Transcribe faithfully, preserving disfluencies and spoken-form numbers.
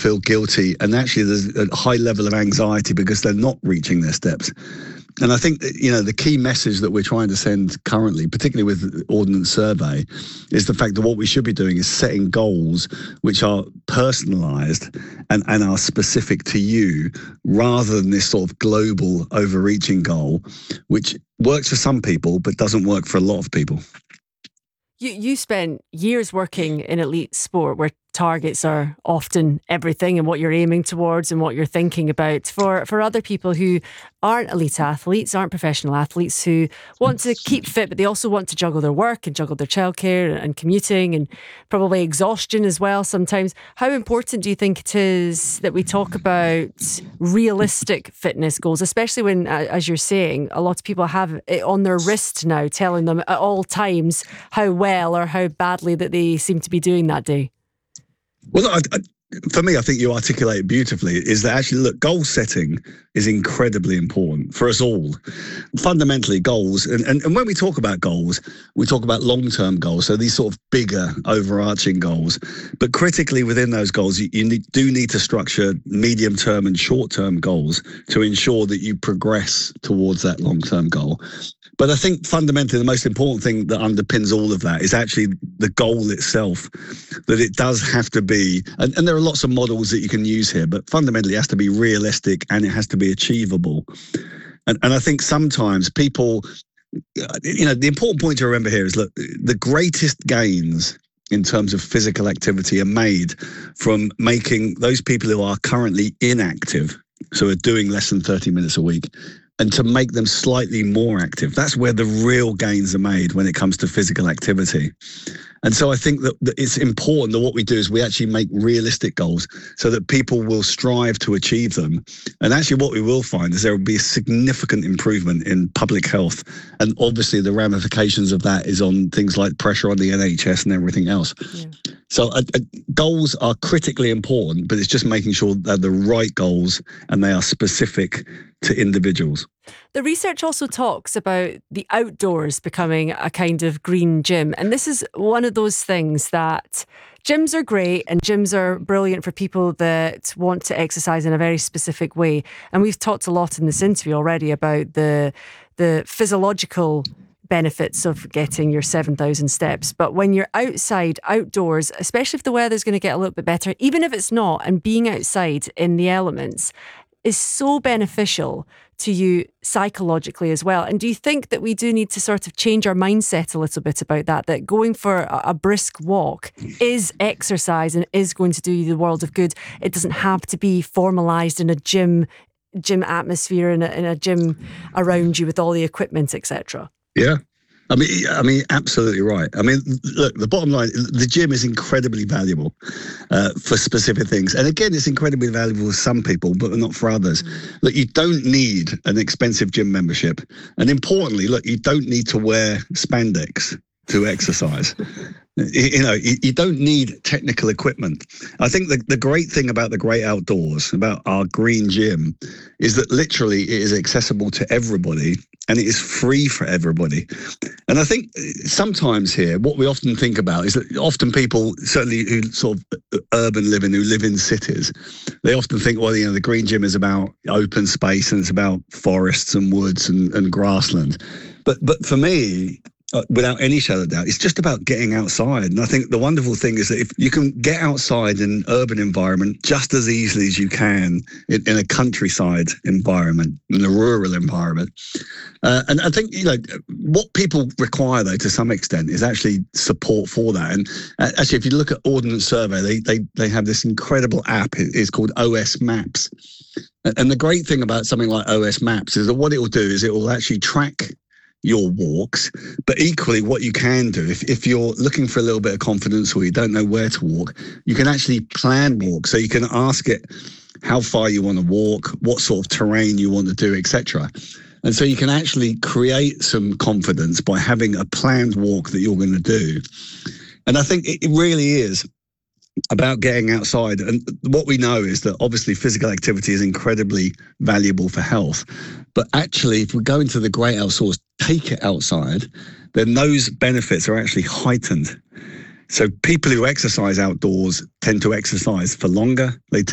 feel guilty, and actually there's a high level of anxiety because they're not reaching their steps. And I think, you know, the key message that we're trying to send currently, particularly with the Ordnance Survey, is the fact that what we should be doing is setting goals which are personalised and, and are specific to you, rather than this sort of global overreaching goal, which works for some people but doesn't work for a lot of people. You, you spent years working in elite sport where targets are often everything and what you're aiming towards and what you're thinking about. For for other people who aren't elite athletes, aren't professional athletes, who want to keep fit, but they also want to juggle their work and juggle their childcare and commuting and probably exhaustion as well sometimes, how important do you think it is that we talk about realistic fitness goals, especially when, as you're saying, a lot of people have it on their wrist now telling them at all times how well or how badly that they seem to be doing that day? Well, I, I, for me, I think you articulate it beautifully, is that actually, look, goal setting is incredibly important for us all. Fundamentally, goals, and, and, and when we talk about goals, we talk about long-term goals, so these sort of bigger, overarching goals. But critically within those goals, you, you need, do need to structure medium-term and short-term goals to ensure that you progress towards that long-term goal. But I think fundamentally the most important thing that underpins all of that is actually the goal itself, that it does have to be, and, and there are lots of models that you can use here, but fundamentally it has to be realistic and it has to be achievable. And, and I think sometimes people, you know, the important point to remember here is, look, the greatest gains in terms of physical activity are made from making those people who are currently inactive, so are doing less than thirty minutes a week, and to make them slightly more active. That's where the real gains are made when it comes to physical activity. And so I think that, that it's important that what we do is we actually make realistic goals so that people will strive to achieve them. And actually what we will find is there will be a significant improvement in public health. And obviously the ramifications of that is on things like pressure on the N H S and everything else. Yeah. So uh, uh, goals are critically important, but it's just making sure they're the right goals and they are specific to individuals. The research also talks about the outdoors becoming a kind of green gym. And this is one of those things that gyms are great and gyms are brilliant for people that want to exercise in a very specific way. And we've talked a lot in this interview already about the the physiological benefits of getting your seven thousand steps. But when you're outside, outdoors, especially if the weather's going to get a little bit better, even if it's not, and being outside in the elements is so beneficial to you psychologically as well. And do you think that we do need to sort of change our mindset a little bit about that, that going for a, a brisk walk is exercise and is going to do you the world of good? It doesn't have to be formalised in a gym gym atmosphere, in a, in a gym around you with all the equipment, et cetera. Yeah. I mean, I mean, absolutely right. I mean, look, the bottom line, the gym is incredibly valuable uh, for specific things. And again, it's incredibly valuable for some people, but not for others. Mm. Look, you don't need an expensive gym membership. And importantly, look, you don't need to wear spandex to exercise. You know, you, you don't need technical equipment. I think the, the great thing about the great outdoors, about our green gym, is that literally it is accessible to everybody and it is free for everybody. And I think sometimes here, what we often think about is that often people, certainly who sort of urban living, who live in cities, they often think, well, you know, the green gym is about open space and it's about forests and woods and, and grassland. But but for me, Uh, without any shadow of doubt, it's just about getting outside. And I think the wonderful thing is that if you can get outside in an urban environment just as easily as you can in, in a countryside environment, in a rural environment. Uh, and I think, you know, what people require, though, to some extent, is actually support for that. And uh, actually, if you look at Ordnance Survey, they, they, they have this incredible app. It's called O S Maps. And the great thing about something like O S Maps is that what it will do is it will actually track your walks, but equally what you can do, if, if you're looking for a little bit of confidence or you don't know where to walk, you can actually plan walks. So you can ask it how far you want to walk, what sort of terrain you want to do, et cetera. And so you can actually create some confidence by having a planned walk that you're going to do. And I think it really is about getting outside. And what we know is that obviously physical activity is incredibly valuable for health. But actually, if we go into the great outdoors, take it outside, then those benefits are actually heightened. So people who exercise outdoors tend to exercise for longer. They